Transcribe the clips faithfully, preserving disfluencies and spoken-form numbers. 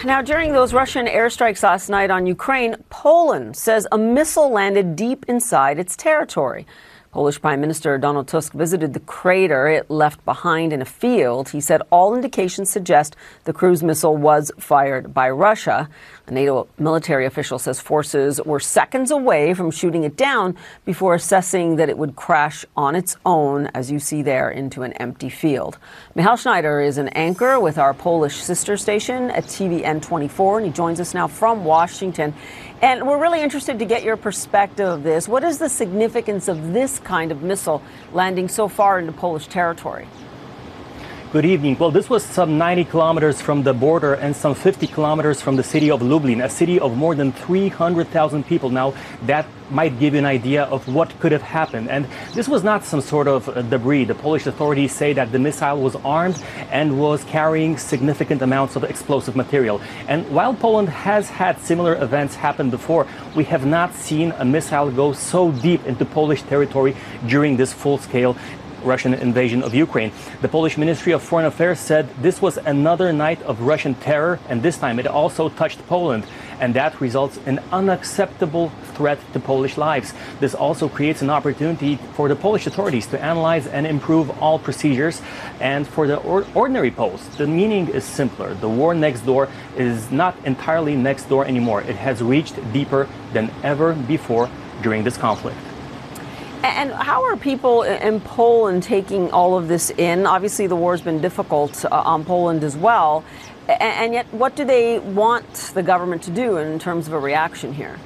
Now, during those Russian airstrikes last night on Ukraine, Poland says a missile landed deep inside its territory. Polish Prime Minister Donald Tusk visited the crater it left behind in a field. He said all indications suggest the cruise missile was fired by Russia. A NATO military official says forces were seconds away from shooting it down before assessing that it would crash on its own, as you see there, into an empty field. Michal Schneider is an anchor with our Polish sister station at T V N twenty-four, and he joins us now from Washington. And we're really interested to get your perspective of this. What is the significance of this kind of missile landing so far into Polish territory? Good evening. Well, this was some ninety kilometers from the border and some fifty kilometers from the city of Lublin, a city of more than three hundred thousand people. Now, that might give you an idea of what could have happened. And this was not some sort of debris. The Polish authorities say that the missile was armed and was carrying significant amounts of explosive material. And while Poland has had similar events happen before, we have not seen a missile go so deep into Polish territory during this full-scale Russian invasion of Ukraine. The Polish Ministry of Foreign Affairs said this was another night of Russian terror, and this time it also touched Poland. And that results in unacceptable threat to Polish lives. This also creates an opportunity for the Polish authorities to analyze and improve all procedures. And for the or ordinary Poles, the meaning is simpler. The war next door is not entirely next door anymore. It has reached deeper than ever before during this conflict. And how are people in Poland taking all of this in? Obviously, the war has been difficult uh, on Poland as well. And yet, what do they want the government to do in terms of a reaction here?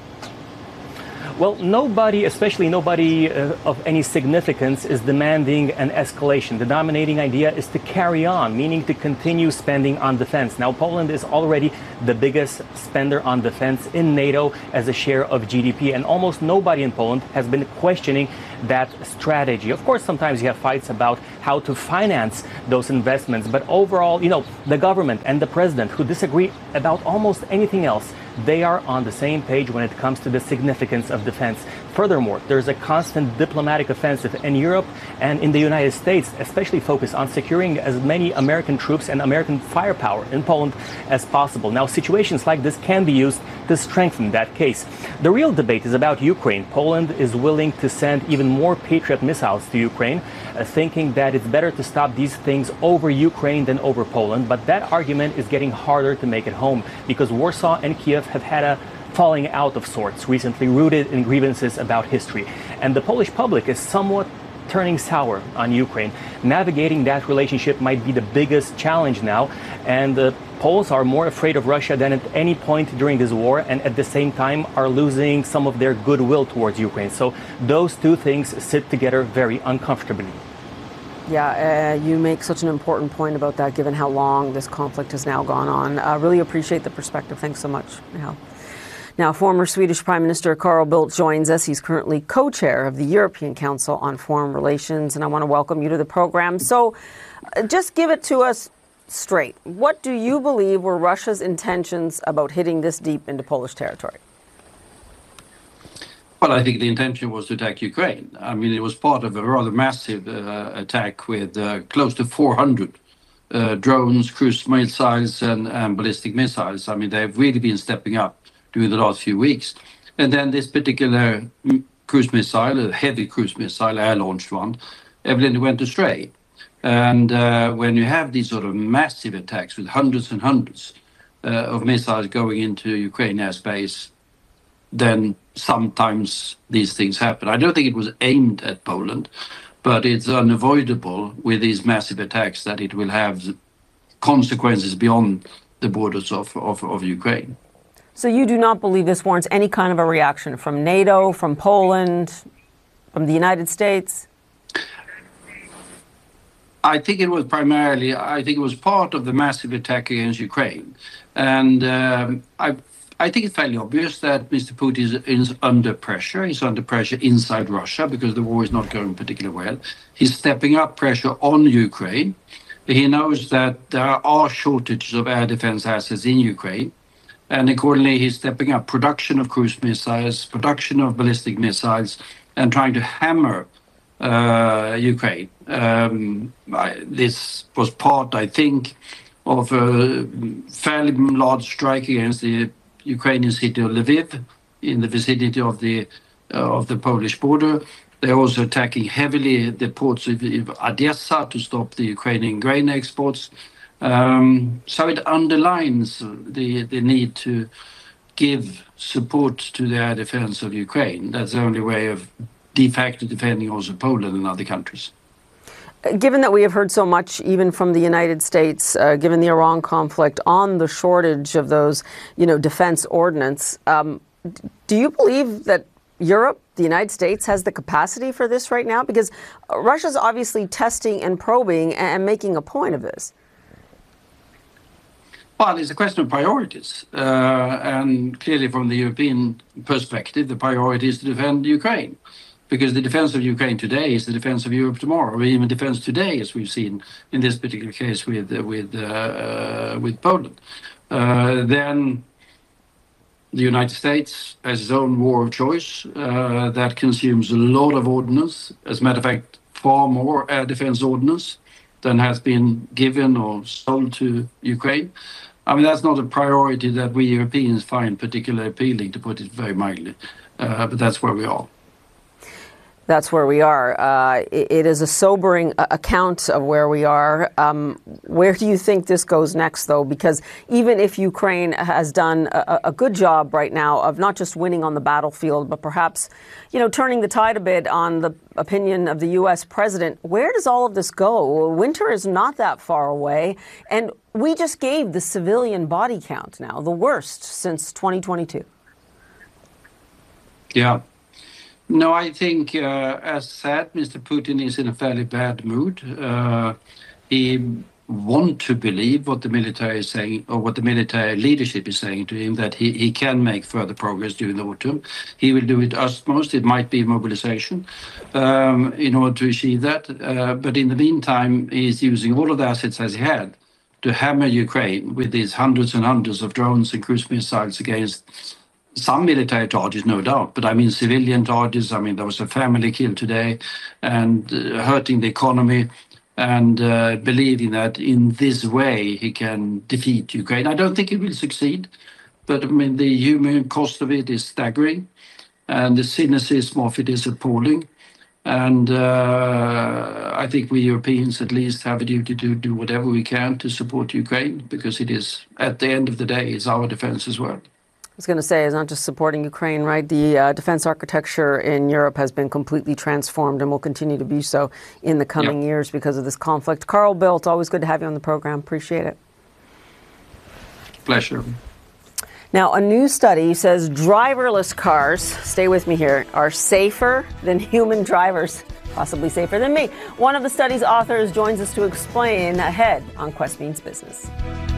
Well, nobody, especially nobody uh, of any significance, is demanding an escalation. The dominating idea is to carry on, meaning to continue spending on defense. Now, Poland is already the biggest spender on defense in NATO as a share of G D P, and almost nobody in Poland has been questioning that strategy. Of course, sometimes you have fights about how to finance those investments, but overall, you know, the government and the president, who disagree about almost anything else, they are on the same page when it comes to the significance of defense. Furthermore, there's a constant diplomatic offensive in Europe and in the United States, especially focused on securing as many American troops and American firepower in Poland as possible. Now, situations like this can be used to strengthen that case. The real debate is about Ukraine. Poland is willing to send even more Patriot missiles to Ukraine, uh, thinking that it's better to stop these things over Ukraine than over Poland. But that argument is getting harder to make it home because Warsaw and Kiev have had a falling out of sorts recently, rooted in grievances about history. And the Polish public is somewhat turning sour on Ukraine. Navigating that relationship might be the biggest challenge now. And the Poles are more afraid of Russia than at any point during this war, and at the same time are losing some of their goodwill towards Ukraine. So those two things sit together very uncomfortably. Yeah, uh, you make such an important point about that, given how long this conflict has now gone on. I uh, really appreciate the perspective. Thanks so much, Michal. Now, former Swedish Prime Minister Carl Bildt joins us. He's currently co-chair of the European Council on Foreign Relations, and I want to welcome you to the program. So uh, just give it to us straight. What do you believe were Russia's intentions about hitting this deep into Polish territory? Well, I think the intention was to attack Ukraine. I mean, it was part of a rather massive uh, attack with uh, close to four hundred uh, drones, cruise missiles, and, and ballistic missiles. I mean, they've really been stepping up during the last few weeks. And then this particular cruise missile, a heavy cruise missile, air-launched one, evidently went astray. And uh, when you have these sort of massive attacks with hundreds and hundreds uh, of missiles going into Ukraine airspace, then sometimes these things happen. I don't think it was aimed at Poland, but it's unavoidable with these massive attacks that it will have consequences beyond the borders of, of, of Ukraine. So you do not believe this warrants any kind of a reaction from NATO, from Poland, from the United States? I think it was primarily, I think it was part of the massive attack against Ukraine. And um, I I think it's fairly obvious that Mister Putin is, is under pressure. He's under pressure inside Russia because the war is not going particularly well. He's stepping up pressure on Ukraine. He knows that there are shortages of air defense assets in Ukraine. And accordingly, he's stepping up production of cruise missiles, production of ballistic missiles, and trying to hammer uh, Ukraine. Um, I, this was part, I think, of a fairly large strike against the Ukrainian city of Lviv in the vicinity of the uh, of the Polish border. They're also attacking heavily the ports of Odessa to stop the Ukrainian grain exports. Um, so it underlines the, the need to give support to the air defense of Ukraine. That's the only way of de facto defending also Poland and other countries. Given that we have heard so much, even from the United States, uh, given the Iran conflict, on the shortage of those, you know, defense ordnance, um, do you believe that Europe, the United States, has the capacity for this right now? Because Russia's obviously testing and probing and making a point of this. Well, it's a question of priorities. Uh, and clearly from the European perspective, the priority is to defend Ukraine. Because the defense of Ukraine today is the defense of Europe tomorrow, or even defense today, as we've seen in this particular case with, uh, with, uh, uh, with Poland. Uh, then the United States has its own war of choice uh, that consumes a lot of ordnance. As a matter of fact, far more air defense ordnance than has been given or sold to Ukraine. I mean, that's not a priority that we Europeans find particularly appealing, to put it very mildly, uh, but that's where we are. That's where we are. Uh, it, it is a sobering account of where we are. Um, where do you think this goes next, though? Because even if Ukraine has done a, a good job right now of not just winning on the battlefield, but perhaps, you know, turning the tide a bit on the opinion of the U S president, where does all of this go? Winter is not that far away, and we just gave the civilian body count now, the worst since twenty twenty-two. Yeah. No, I think, uh, as said, Mister Putin is in a fairly bad mood. Uh, he wants to believe what the military is saying, or what the military leadership is saying to him, that he, he can make further progress during the autumn. He will do it utmost. It might be mobilization um, in order to achieve that. Uh, but in the meantime, he's using all of the assets as he had to hammer Ukraine with these hundreds and hundreds of drones and cruise missiles against some military targets, no doubt, but I mean civilian targets. I mean, there was a family killed today, and uh, hurting the economy, and uh, believing that in this way he can defeat Ukraine. I don't think he will succeed, but I mean, the human cost of it is staggering, and the cynicism of it is appalling. And uh, I think we Europeans at least have a duty to do whatever we can to support Ukraine, because it is, at the end of the day, it's our defense as well. I was going to say, it's not just supporting Ukraine, right? The uh, defense architecture in Europe has been completely transformed and will continue to be so in the coming yep. years because of this conflict. Carl Bildt, always good to have you on the program. Appreciate it. Pleasure. Now, a new study says driverless cars, stay with me here, are safer than human drivers, possibly safer than me. One of the study's authors joins us to explain ahead on Quest Means Business.